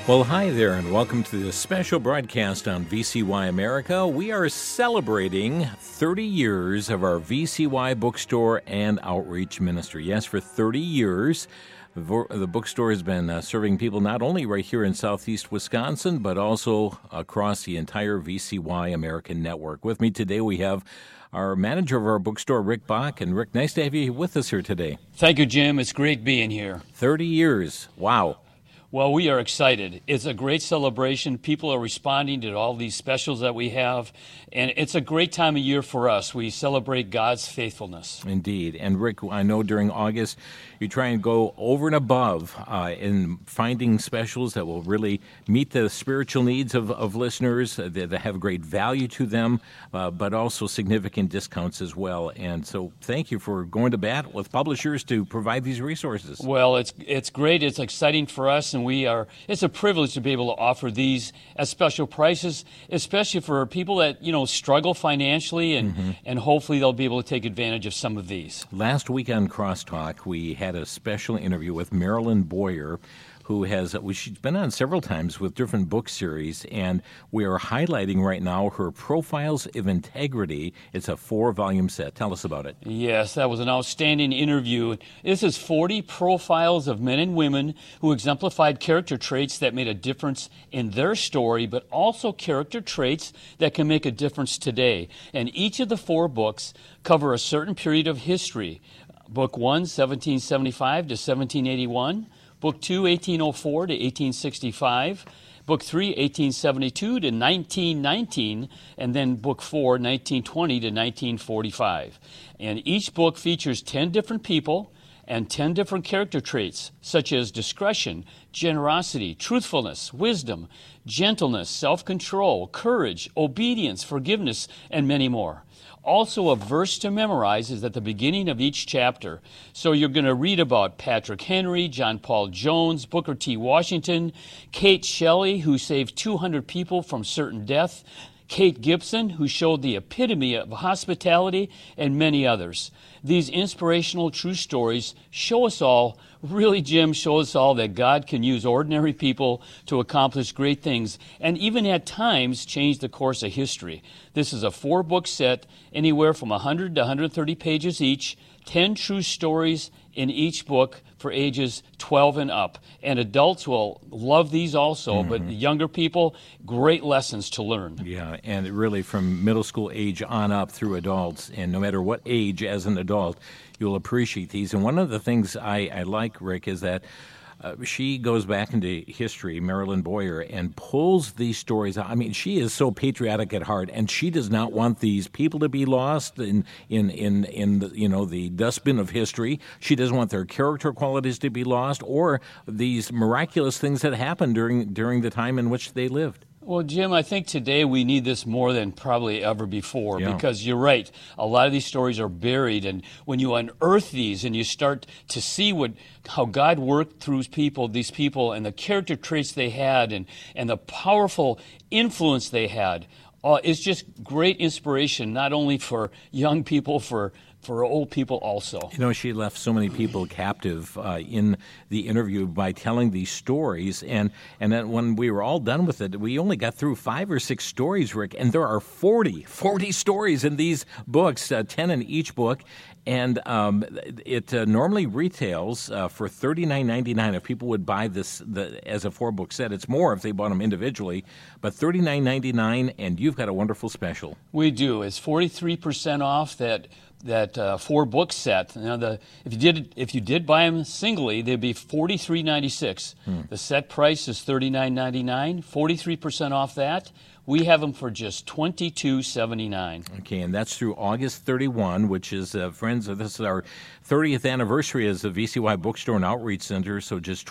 Well, hi there, and welcome to this special broadcast on VCY America. We are celebrating 30 years of our VCY bookstore and outreach ministry. Yes, for 30 years, the bookstore has been serving people not only right here in southeast Wisconsin, but also across the entire VCY American network. With me today, we have our manager of our bookstore, Rick Bach. And Rick, nice to have you with us here today. Thank you, Jim. It's great being here. 30 years. Wow. Well, we are excited. It's a great celebration. People are responding to all these specials that we have, and it's a great time of year for us. We celebrate God's faithfulness. Indeed. And Rick, I know during August you try and go over and above in finding specials that will really meet the spiritual needs of listeners, that have great value to them, but also significant discounts as well. And so thank you for going to bat with publishers to provide these resources. Well, it's great. It's exciting for us, and it's a privilege to be able to offer these at special prices, especially for people that, struggle financially, and hopefully they'll be able to take advantage of some of these. Last week on Crosstalk, we had a special interview with Marilyn Boyer, she's been on several times with different book series, and we are highlighting right now her Profiles of Integrity. It's a 4-volume set. Tell us about it. Yes, that was an outstanding interview. This is 40 profiles of men and women who exemplified character traits that made a difference in their story, but also character traits that can make a difference today. And each of the 4 books cover a certain period of history. Book 1, 1775 to 1781. Book 2, 1804 to 1865, Book 3, 1872 to 1919, and then Book 4, 1920 to 1945. And each book features 10 different people and 10 different character traits, such as discretion, generosity, truthfulness, wisdom, gentleness, self-control, courage, obedience, forgiveness, and many more. Also, a verse to memorize is at the beginning of each chapter. So you're going to read about Patrick Henry, John Paul Jones, Booker T. Washington, Kate Shelley, who saved 200 people from certain death, Kate Gibson, who showed the epitome of hospitality, and many others. These inspirational true stories show us all, really, Jim, show us all that God can use ordinary people to accomplish great things, and even at times change the course of history. This is a 4-book set, anywhere from 100 to 130 pages each, 10 true stories in each book for ages 12 and up. And adults will love these also, but the younger people, great lessons to learn. Yeah, and really from middle school age on up through adults, and no matter what age as an adult, you'll appreciate these. And one of the things I like, Rick, is that she goes back into history, Marilyn Boyer, and pulls these stories out. I mean, she is so patriotic at heart, and she does not want these people to be lost in the, the dustbin of history. She doesn't want their character qualities to be lost, or these miraculous things that happened during the time in which they lived. Well, Jim, I think today we need this more than probably ever before, because you're right. A lot of these stories are buried, and when you unearth these and you start to see how God worked through these people and the character traits they had and the powerful influence they had, it's just great inspiration, not only for young people, for old people also. She left so many people captive in the interview by telling these stories, and then when we were all done with it, we only got through 5 or 6 stories, Rick, and there are 40 stories in these books, 10 in each book, and it normally retails for $39.99 if people would buy this as a 4-book set. It's more if they bought them individually, but $39.99, and you've got a wonderful special. We do. It's 43% off that 4-book set. Now, if you did buy them singly, they'd be $43.96. The set price is $39.99. 43% off that. We have them for just $22.79. Okay, and that's through August 31, which is, friends, this is our 30th anniversary as the VCY Bookstore and Outreach Center, so just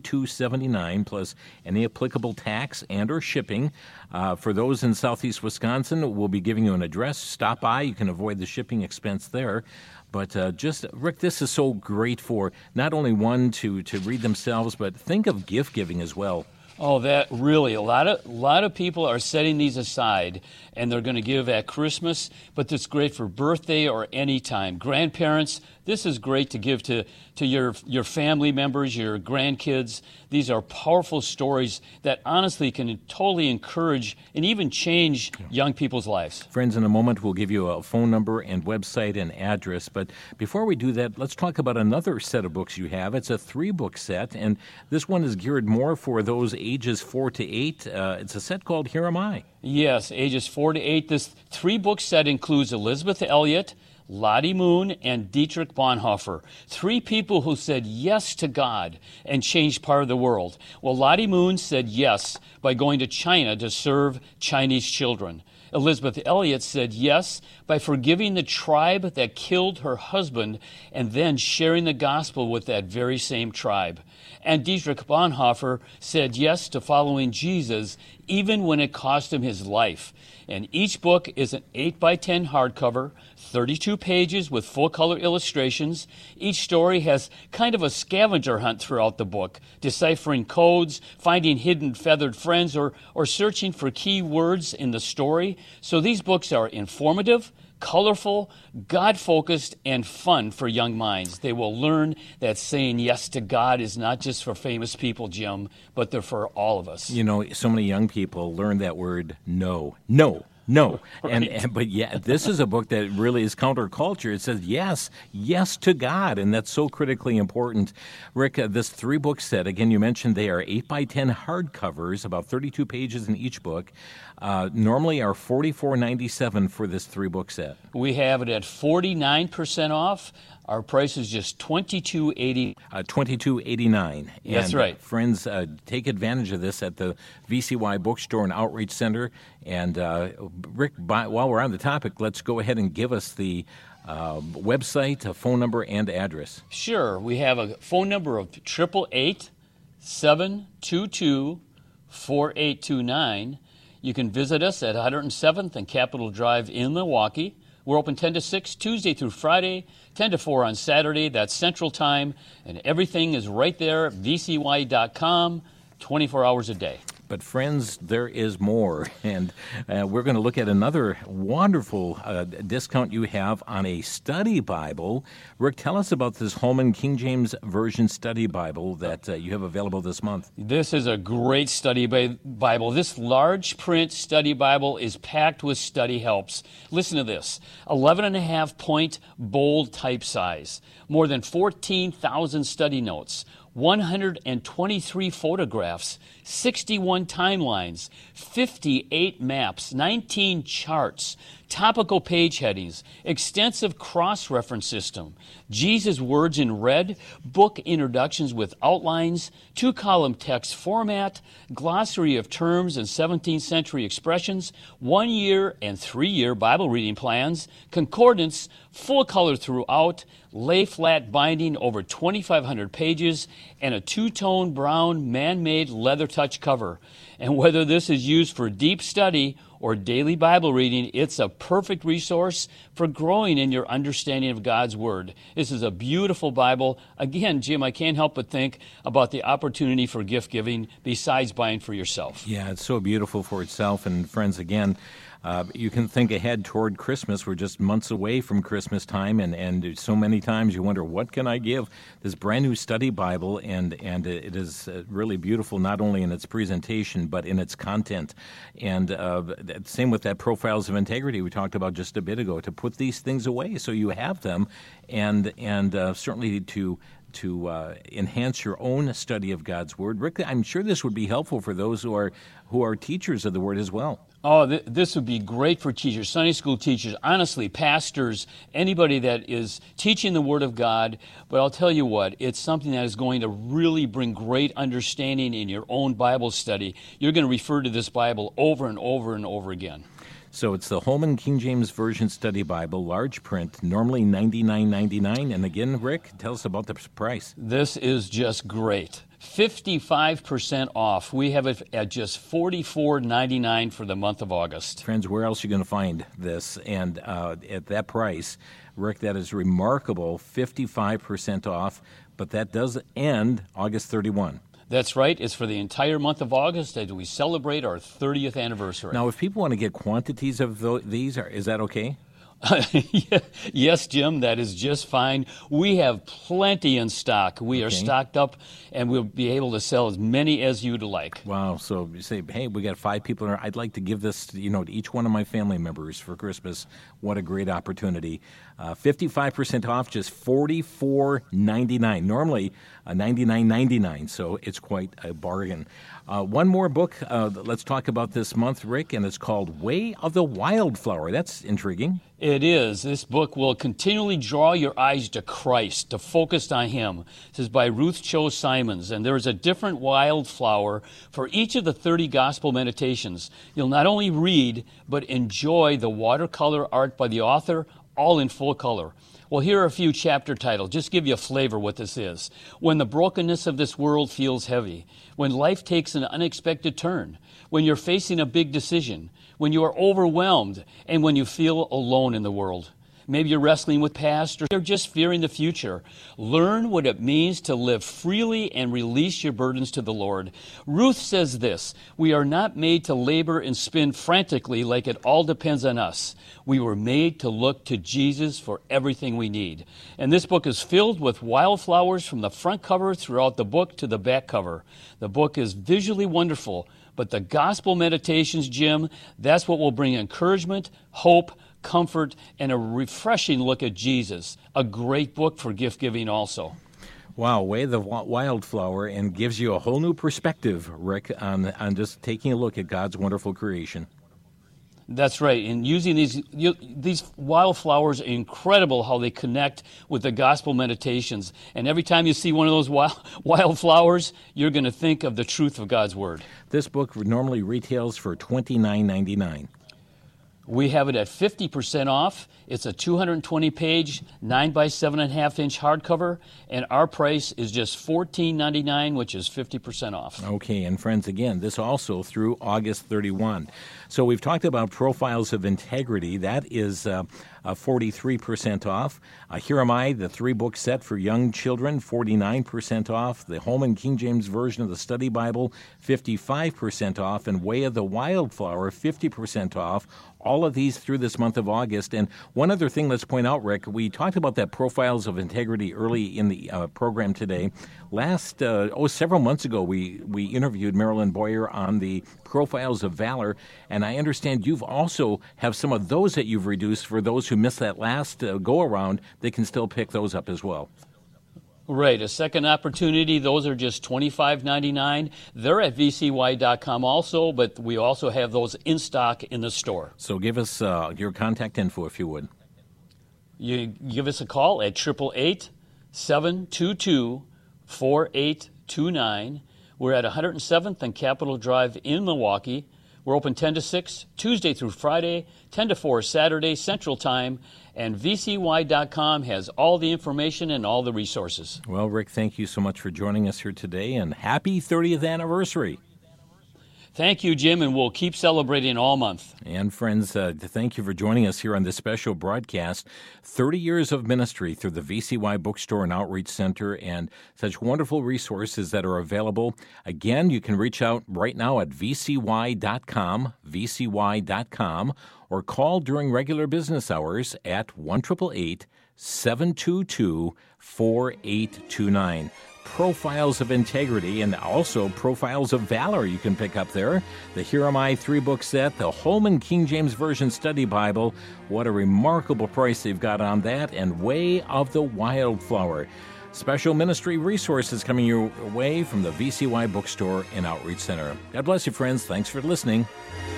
$22.79 plus any applicable tax and or shipping. For those in southeast Wisconsin, we'll be giving you an address. Stop by. You can avoid the shipping expense there. But Rick, this is so great for not only one to read themselves, but think of gift giving as well. Oh, that really, a lot of people are setting these aside, and they're going to give at Christmas, but it's great for birthday or any time. Grandparents, This is great to give to your family members, your grandkids. These are powerful stories that honestly can totally encourage and even change young people's lives. Friends, in a moment we'll give you a phone number and website and address, but before we do that, let's talk about another set of books you have. It's a 3-book set, and this one is geared more for those ages 4 to 8. It's a set called Here Am I. Yes, ages 4 to 8. This 3-book set includes Elizabeth Elliot, Lottie Moon, and Dietrich Bonhoeffer, 3 people who said yes to God and changed part of the world. Well, Lottie Moon said yes by going to China to serve Chinese children. Elizabeth Elliot said yes by forgiving the tribe that killed her husband and then sharing the gospel with that very same tribe. And Dietrich Bonhoeffer said yes to following Jesus even when it cost him his life. And each book is an 8x10 hardcover, 32 pages with full-color illustrations. Each story has kind of a scavenger hunt throughout the book, deciphering codes, finding hidden feathered friends, or searching for key words in the story. So these books are informative, colorful, God-focused, and fun for young minds. They will learn that saying yes to God is not just for famous people, Jim, but they're for all of us. You know, so many young people learn that word no. No. No, Right. but yeah, this is a book that really is counterculture. It says yes to God, and that's so critically important. Rick, this 3-book set, again, you mentioned they are 8x10 hardcovers, about 32 pages in each book. Normally are $44.97 for this 3-book set. We have it at 49% off. Our price is just $22.80. $22.89. That's right. Friends, take advantage of this at the VCY Bookstore and Outreach Center. And Rick, while we're on the topic, let's go ahead and give us the website, a phone number, and address. Sure. We have a phone number of 888-722-4829. You can visit us at 107th and Capitol Drive in Milwaukee. We're open 10 to 6 Tuesday through Friday, 10 to 4 on Saturday. That's Central Time. And everything is right there at vcy.com, 24 hours a day. But friends, there is more, and we're going to look at another wonderful discount you have on a study Bible. Rick, tell us about this Holman King James Version study Bible that you have available this month. This is a great study Bible. This large print study Bible is packed with study helps. Listen to this, 11.5-point bold type size, more than 14,000 study notes, 123 photographs, 61 timelines, 58 maps, 19 charts, topical page headings, extensive cross-reference system, Jesus' words in red, book introductions with outlines, 2-column text format, glossary of terms and 17th century expressions, 1-year and 3-year Bible reading plans, concordance, full color throughout, lay flat binding over 2,500 pages, and a 2-tone brown man-made leather touch cover. And whether this is used for deep study or daily Bible reading, it's a perfect resource for growing in your understanding of God's Word. This is a beautiful Bible. Again, Jim, I can't help but think about the opportunity for gift giving besides buying for yourself. Yeah, it's so beautiful for itself. And friends, again, you can think ahead toward Christmas. We're just months away from Christmas time, and so many times you wonder, what can I give? This brand new study Bible, and it is really beautiful, not only in its presentation, but in its content. And same with that Profiles of Integrity we talked about just a bit ago, to put these things away so you have them, and certainly to enhance your own study of God's Word. Rick, I'm sure this would be helpful for those who are teachers of the Word as well. Oh, this would be great for teachers, Sunday school teachers, honestly, pastors, anybody that is teaching the Word of God. But I'll tell you what, it's something that is going to really bring great understanding in your own Bible study. You're going to refer to this Bible over and over and over again. So it's the Holman King James Version Study Bible, large print, normally $99.99. And again, Rick, tell us about the price. This is just great. 55% off. We have it at just $44.99 for the month of August. Friends, where else are you going to find this? And at that price, Rick, that is remarkable, 55% off, but that does end August 31. That's right. It's for the entire month of August as we celebrate our 30th anniversary. Now, if people want to get quantities of these, is that okay? Yes, Jim, that is just fine. We have plenty in stock. We are stocked up, and we'll be able to sell as many as you'd like. Wow. So you say, hey, we got 5 people in here. I'd like to give this, to each one of my family members for Christmas. What a great opportunity. 55% off, just $44.99. Normally $99.99, so it's quite a bargain. One more book let's talk about this month, Rick, and it's called Way of the Wildflower. That's intriguing. It is. This book will continually draw your eyes to Christ, to focus on Him. This is by Ruth Cho Simons, and there is a different wildflower for each of the 30 gospel meditations. You'll not only read, but enjoy the watercolor art by the author, all in full color. Well, here are a few chapter titles. Just give you a flavor what this is. When the brokenness of this world feels heavy, when life takes an unexpected turn, when you're facing a big decision, when you are overwhelmed, and when you feel alone in the world. Maybe you're wrestling with past or you're just fearing the future. Learn what it means to live freely and release your burdens to the Lord. Ruth says this, we are not made to labor and spin frantically like it all depends on us. We were made to look to Jesus for everything we need. And this book is filled with wildflowers from the front cover throughout the book to the back cover. The book is visually wonderful, but the gospel meditations, Jim, that's what will bring encouragement, hope, comfort, and a refreshing look at Jesus. A great book for gift giving also. Wow, Way of the Wildflower, and gives you a whole new perspective, Rick, on just taking a look at God's wonderful creation. That's right. And using these wildflowers, incredible how they connect with the gospel meditations. And every time you see one of those wildflowers, you're going to think of the truth of God's Word. This book normally retails for $29.99. We have it at 50% off. It's a 220-page, 9 by 7.5-inch hardcover, and our price is just $14.99, which is 50% off. Okay, and friends, again, this also through August 31. So we've talked about Profiles of Integrity. That is 43% off. Here Am I, the 3-book set for young children, 49% off. The Holman King James Version of the Study Bible, 55% off. And Way of the Wildflower, 50% off. All of these through this month of August. And one other thing let's point out, Rick, we talked about that Profiles of Integrity early in the program today. Several months ago, we interviewed Marilyn Boyer on the Profiles of Valor, and I understand you've also have some of those that you've reduced for those who missed that last go-around. They can still pick those up as well. Right, a second opportunity. Those are just $25.99. They're at vcy.com also, but we also have those in stock in the store. So give us your contact info if you would. You give us a call at 888-722-4829. We're at 107th and Capitol Drive in Milwaukee. We're open 10 to 6, Tuesday through Friday, 10 to 4 Saturday, Central Time, and vcy.com has all the information and all the resources. Well, Rick, thank you so much for joining us here today, and happy 30th anniversary. Thank you, Jim, and we'll keep celebrating all month. And friends, thank you for joining us here on this special broadcast. 30 years of ministry through the VCY Bookstore and Outreach Center, and such wonderful resources that are available. Again, you can reach out right now at vcy.com, or call during regular business hours at 1-888-722-4829. Profiles of Integrity and also Profiles of Valor you can pick up there. The Here Am I 3-book set, the Holman King James Version Study Bible. What a remarkable price they've got on that. And Way of the Wildflower. Special ministry resources coming your way from the VCY Bookstore and Outreach Center. God bless you, friends. Thanks for listening.